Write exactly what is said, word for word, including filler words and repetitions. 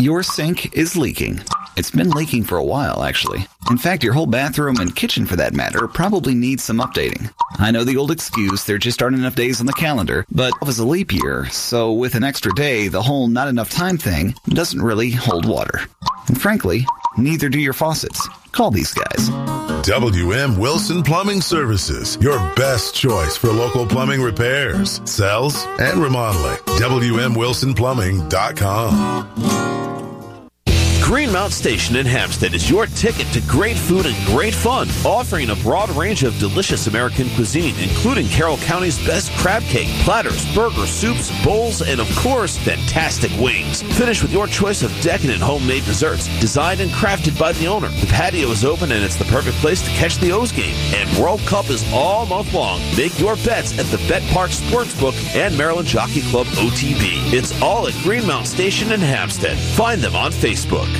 Your sink is leaking. It's been leaking for a while, actually. In fact, your whole bathroom and kitchen, for that matter, probably needs some updating. I know the old excuse, there just aren't enough days on the calendar, but it was a leap year, so with an extra day, the whole not enough time thing doesn't really hold water. And frankly, neither do your faucets. Call these guys. W M Wilson Plumbing Services, your best choice for local plumbing repairs, sales, and remodeling. W M Wilson Plumbing dot com. Greenmount Station in Hampstead is your ticket to great food and great fun, offering a broad range of delicious American cuisine, including Carroll County's best crab cake, platters, burgers, soups, bowls, and of course, fantastic wings. Finish with your choice of decadent homemade desserts, designed and crafted by the owner. The patio is open and it's the perfect place to catch the O's game. And World Cup is all month long. Make your bets at the Bet Park Sportsbook and Maryland Jockey Club O T B. It's all at Greenmount Station in Hampstead. Find them on Facebook.